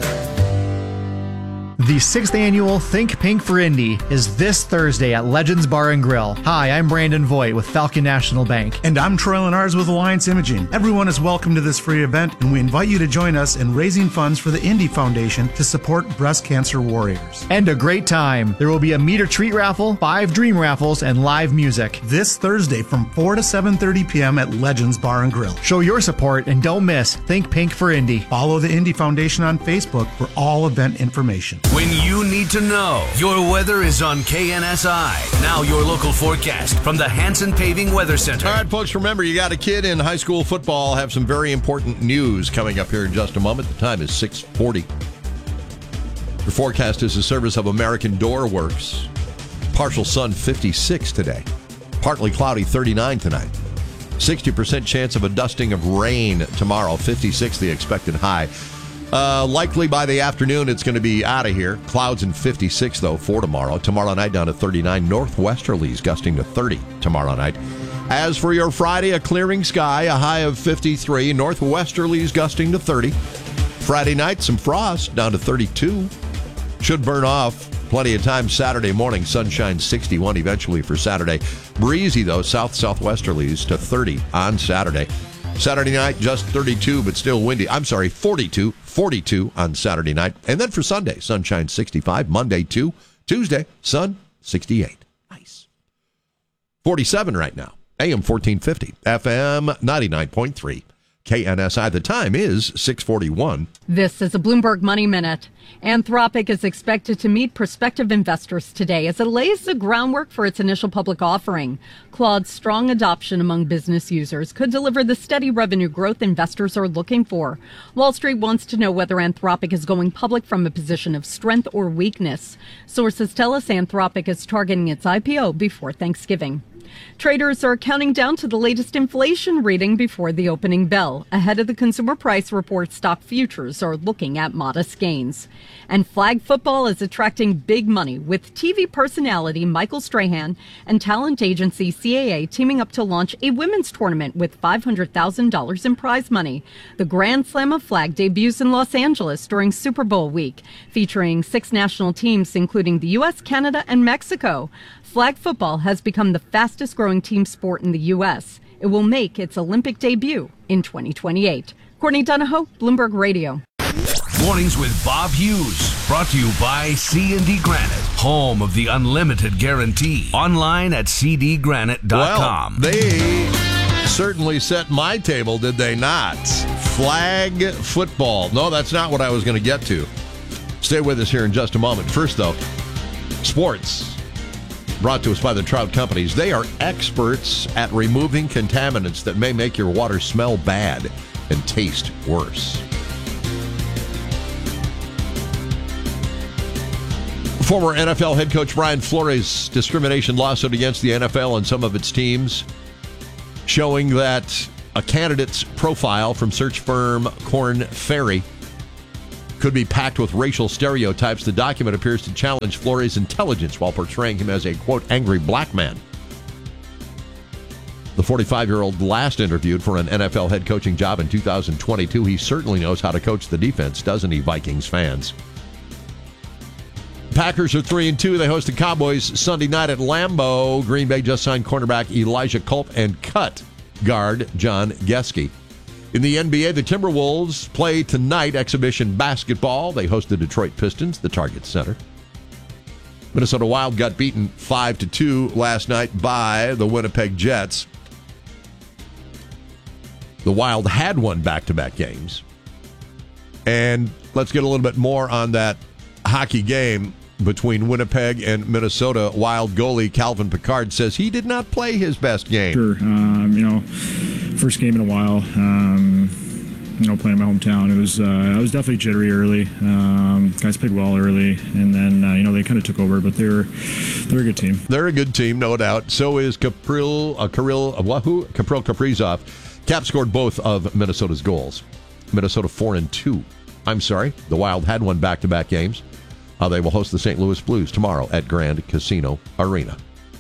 S19: The 6th annual Think Pink for Indy is this Thursday at Legends Bar and Grill. Hi, I'm Brandon Voigt with Falcon National Bank.
S25: And I'm Troy Lenars with Alliance Imaging. Everyone is welcome to this free event, and we invite you to join us in raising funds for the Indy Foundation to support breast cancer warriors.
S19: And a great time. There will be a meet or treat raffle, 5 dream raffles, and live music.
S25: This Thursday from 4 to 7:30 p.m. at Legends Bar and Grill.
S19: Show your support and don't miss Think Pink for Indy.
S25: Follow the Indy Foundation on Facebook for all event information.
S12: When you need to know, your weather is on KNSI. Now your local forecast from the Hanson Paving Weather Center.
S5: All right, folks, remember, you got a kid in high school football. Have some very important news coming up here in just a moment. The time is 6:40. Your forecast is a service of American Door Works. Partial sun, 56 today. Partly cloudy, 39 tonight. 60% chance of a dusting of rain tomorrow, 56 the expected high. Likely by the afternoon, it's going to be out of here. Clouds and 56, though, for tomorrow. Tomorrow night down to 39. Northwesterlies gusting to 30 tomorrow night. As for your Friday, a clearing sky, a high of 53. Northwesterlies gusting to 30. Friday night, some frost down to 32. Should burn off. Plenty of time Saturday morning. Sunshine 61 eventually for Saturday. Breezy, though, southwesterlies to 30 on Saturday. Saturday night, just 32, but still windy. I'm sorry, 42 on Saturday night. And then for Sunday, sunshine 65. Monday, 2. Tuesday, sun 68. Nice. 47 right now. AM 1450, FM 99.3. KNSI. The time is 6:41.
S28: This is a Bloomberg Money Minute. Anthropic is expected to meet prospective investors today as it lays the groundwork for its initial public offering. Claude's strong adoption among business users could deliver the steady revenue growth investors are looking for. Wall Street wants to know whether Anthropic is going public from a position of strength or weakness. Sources tell us Anthropic is targeting its IPO before Thanksgiving. Traders are counting down to the latest inflation reading before the opening bell. Ahead of the consumer price report, stock futures are looking at modest gains. And flag football is attracting big money, with TV personality Michael Strahan and talent agency CAA teaming up to launch a women's tournament with $500,000 in prize money. The Grand Slam of Flag debuts in Los Angeles during Super Bowl week, featuring 6 national teams, including the U.S., Canada, and Mexico. Flag football has become the fastest growing team sport in the U.S. It will make its Olympic debut in 2028. Courtney Donahoe, Bloomberg Radio.
S12: Mornings with Bob Hughes. Brought to you by C&D Granite, home of the unlimited guarantee. Online at cdgranite.com.
S5: Well, they certainly set my table, did they not? Flag football. No, that's not what I was going to get to. Stay with us here in just a moment. First, though, sports. Brought to us by the Trout Companies. They are experts at removing contaminants that may make your water smell bad and taste worse. Former NFL head coach Brian Flores' discrimination lawsuit against the NFL and some of its teams, showing that a candidate's profile from search firm Korn Ferry could be packed with racial stereotypes. The document appears to challenge Flores' intelligence while portraying him as a, quote, angry black man. The 45-year-old last interviewed for an NFL head coaching job in 2022. He certainly knows how to coach the defense, doesn't he, Vikings fans? Packers are 3-2. They host the Cowboys Sunday night at Lambeau. Green Bay just signed cornerback Elijah Culp and cut guard John Gesky. In the NBA, the Timberwolves play tonight exhibition basketball. They host the Detroit Pistons, the Target Center. Minnesota Wild got beaten 5-2 last night by the Winnipeg Jets. The Wild had won back-to-back games. And let's get a little bit more on that hockey game between Winnipeg and Minnesota. Wild goalie Calvin Pickard says he did not play his best game.
S1: Sure. First game in a while, playing in my hometown. I was definitely jittery early. Guys played well early, and then, they kind of took over, but they're a good team.
S5: They're a good team, no doubt. So is Kirill Kaprizov. Cap scored both of Minnesota's goals. Minnesota 4-2. I'm sorry, the Wild had won back-to-back games. They will host the St. Louis Blues tomorrow at Grand Casino Arena.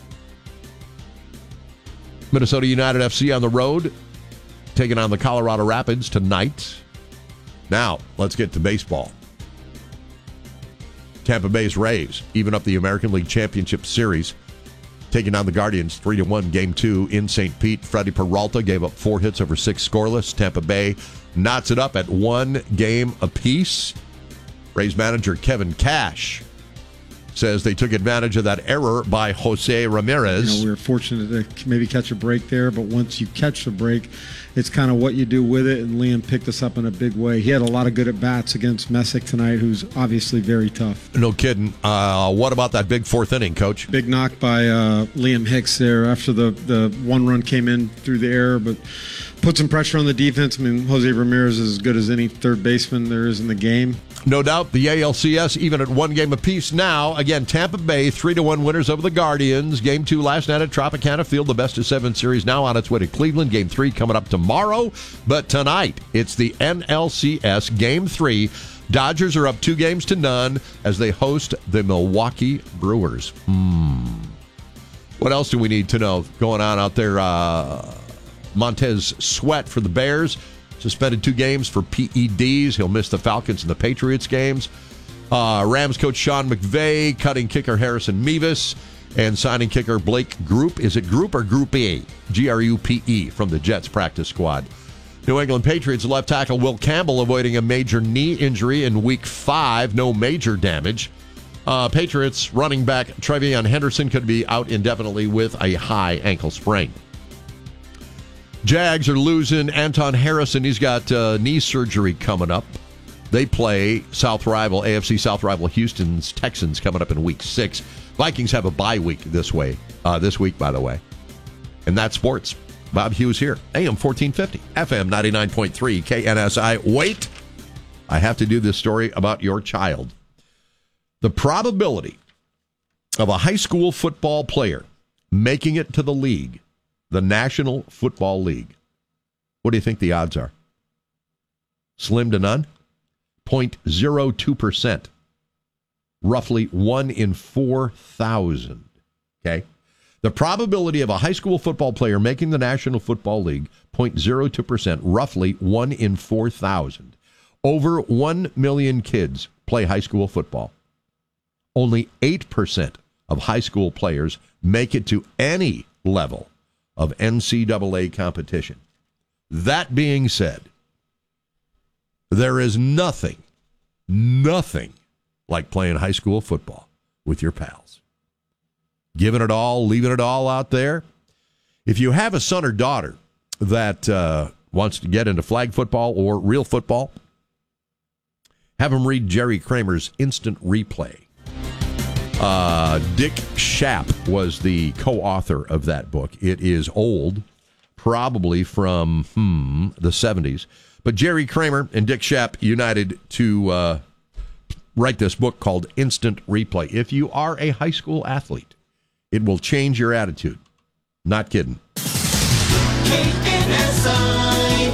S5: Minnesota United FC on the road, taking on the Colorado Rapids tonight. Now, let's get to baseball. Tampa Bay's Rays even up the American League Championship Series, taking on the Guardians 3-1 Game 2 in St. Pete. Freddie Peralta gave up 4 hits over 6 scoreless. Tampa Bay knots it up at 1 game apiece. Rays manager Kevin Cash says they took advantage of that error by Jose Ramirez.
S4: We were fortunate to maybe catch a break there, but once you catch the break, it's kind of what you do with it, and Liam picked us up in a big way. He had a lot of good at-bats against Messick tonight, who's obviously very tough.
S5: No kidding. What about that big 4th inning, Coach?
S4: Big knock by Liam Hicks there after the 1 run came in through the air, but put some pressure on the defense. I mean, Jose Ramirez is as good as any third baseman there is in the game.
S5: No doubt. The ALCS even at 1 game apiece now. Again, Tampa Bay 3-1 winners over the Guardians. Game 2 last night at Tropicana Field. The best-of-7 series now on its way to Cleveland. Game 3 coming up tomorrow. But tonight, it's the NLCS Game 3. Dodgers are up 2-0 as they host the Milwaukee Brewers. What else do we need to know going on out there? Montez Sweat for the Bears. Suspended 2 games for PEDs. He'll miss the Falcons and the Patriots games. Rams coach Sean McVay cutting kicker Harrison Mevis and signing kicker Blake Groupe. Is it Groupe or Groupe E? Grupe from the Jets practice squad. New England Patriots left tackle Will Campbell avoiding a major knee injury in Week 5. No major damage. Patriots running back Trevion Henderson could be out indefinitely with a high ankle sprain. Jags are losing Anton Harrison. He's got knee surgery coming up. They play AFC South rival Houston's Texans coming up in Week 6. Vikings have a bye week this week, by the way. And that's sports. Bob Hughes here, AM 1450, FM 99.3, KNSI. Wait, I have to do this story about your child. The probability of a high school football player making it to the league, the National Football League. What do you think the odds are? Slim to none? 0.02%. Roughly 1 in 4,000. Okay? The probability of a high school football player making the National Football League, 0.02%, roughly 1 in 4,000. Over 1 million kids play high school football. Only 8% of high school players make it to any level of NCAA competition. That being said, there is nothing like playing high school football with your pals. Giving it all, leaving it all out there. If you have a son or daughter that wants to get into flag football or real football, have them read Jerry Kramer's Instant Replay. Dick Schaap was the co-author of that book. It is old, probably from the 70s. But Jerry Kramer and Dick Schaap united to write this book called Instant Replay. If you are a high school athlete, it will change your attitude. Not kidding.
S3: KNSI,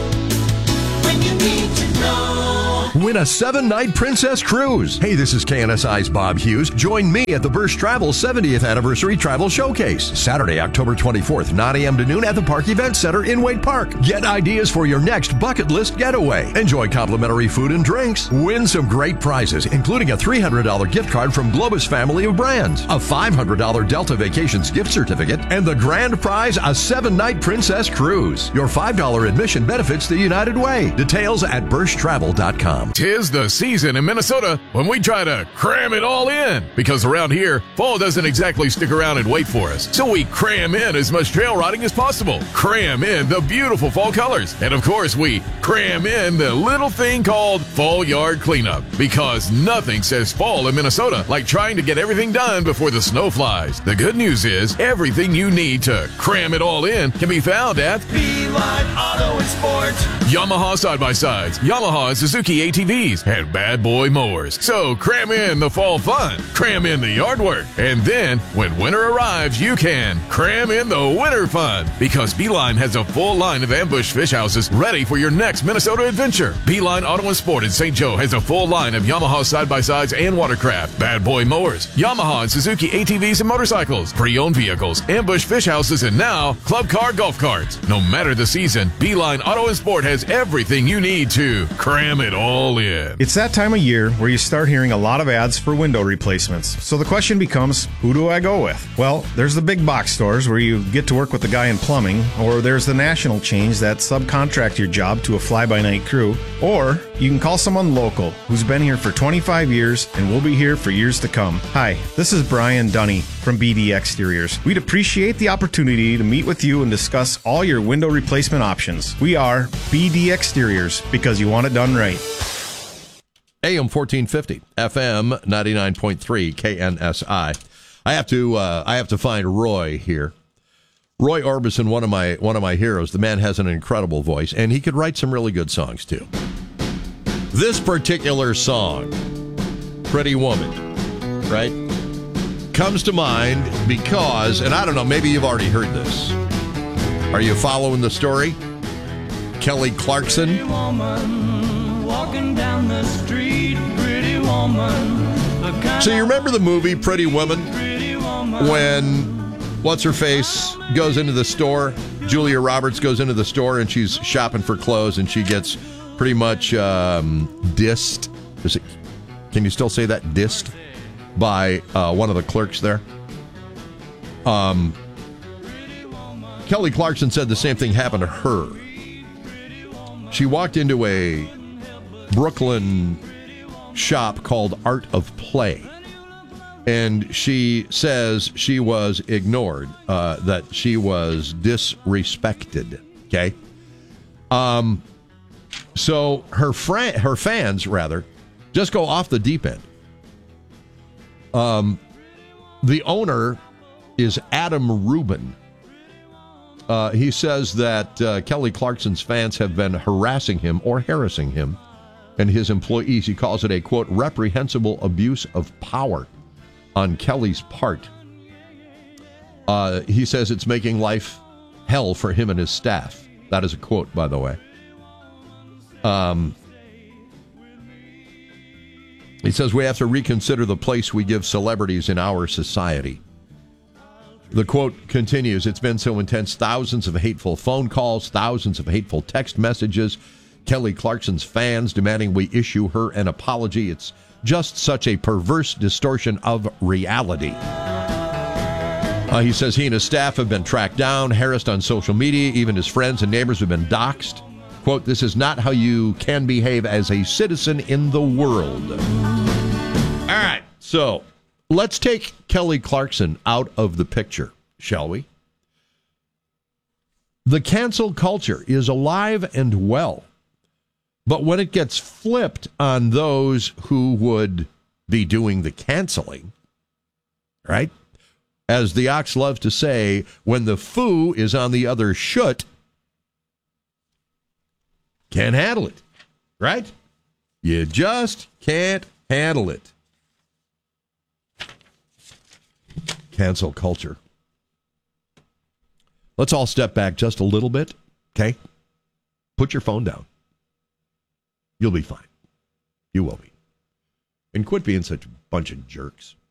S3: when you need to know.
S5: Win a 7-night Princess Cruise. Hey, this is KNSI's Bob Hughes. Join me at the Birch Travel 70th Anniversary Travel Showcase. Saturday, October 24th, 9 a.m. to noon at the Park Event Center in Wake Park. Get ideas for your next bucket list getaway. Enjoy complimentary food and drinks. Win some great prizes, including a $300 gift card from Globus family of brands, a $500 Delta Vacations gift certificate, and the grand prize, a 7-night Princess Cruise. Your $5 admission benefits the United Way. Details at birchtravel.com.
S2: 'Tis the season in Minnesota when we try to cram it all in. Because around here, fall doesn't exactly stick around and wait for us. So we cram in as much trail riding as possible. Cram in the beautiful fall colors. And of course, we cram in the little thing called fall yard cleanup. Because nothing says fall in Minnesota like trying to get everything done before the snow flies. The good news is, everything you need to cram it all in can be found at
S3: Beeline Auto and Sport.
S2: Yamaha side-by-sides, Yamaha and Suzuki ATVs, and Bad Boy mowers. So cram in the fall fun, cram in the yard work, and then when winter arrives, you can cram in the winter fun. Because Beeline has a full line of ambush fish houses ready for your next Minnesota adventure. Beeline Auto and Sport in St. Joe has a full line of Yamaha side-by-sides and watercraft, Bad Boy mowers, Yamaha and Suzuki ATVs and motorcycles, pre-owned vehicles, ambush fish houses, and now club car golf carts. No matter the season, Beeline Auto and Sport has everything you need to cram it all in.
S7: It's that time of year where you start hearing a lot of ads for window replacements. So the question becomes, who do I go with? Well, there's the big box stores where you get to work with the guy in plumbing, or there's the national chains that subcontract your job to a fly-by-night crew, or you can call someone local who's been here for 25 years and will be here for years to come. Hi, this is Brian Dunny from BD Exteriors. We'd appreciate the opportunity to meet with you and discuss all your window replacement options. We are BD Exteriors, because you want it done right.
S5: AM 1450, FM 99.3, KNSI. I have to find Roy here. Roy Orbison, one of my heroes. The man has an incredible voice, and he could write some really good songs too. This particular song, "Pretty Woman," right, comes to mind because, and I don't know, maybe you've already heard this. Are you following the story? Kelly Clarkson.
S3: Pretty woman, walking down the street, pretty woman.
S5: So you remember the movie Pretty Woman? When what's-her-face goes into the store, Julia Roberts goes into the store and she's shopping for clothes and she gets pretty much dissed. Can you still say that? Dissed by one of the clerks there. Kelly Clarkson said the same thing happened to her. She walked into a Brooklyn shop called Art of Play, and she says she was ignored, that she was disrespected. Okay, so her fans rather just go off the deep end. The owner is Adam Rubin. He says that Kelly Clarkson's fans have been harassing him or harassing him and his employees. He calls it a, quote, reprehensible abuse of power on Kelly's part. He says it's making life hell for him and his staff. That is a quote, by the way. He says we have to reconsider the place we give celebrities in our society. The quote continues, it's been so intense, thousands of hateful phone calls, thousands of hateful text messages, Kelly Clarkson's fans demanding we issue her an apology. It's just such a perverse distortion of reality. He says he and his staff have been tracked down, harassed on social media, even his friends and neighbors have been doxxed. Quote, this is not how you can behave as a citizen in the world. All right. So let's take Kelly Clarkson out of the picture, shall we? The cancel culture is alive and well. But when it gets flipped on those who would be doing the canceling, right? As the Ox loves to say, when the foo is on the other shoot, can't handle it, right? You just can't handle it. Cancel culture. Let's all step back just a little bit, okay? Put your phone down. You'll be fine. You will be. And quit being such a bunch of jerks.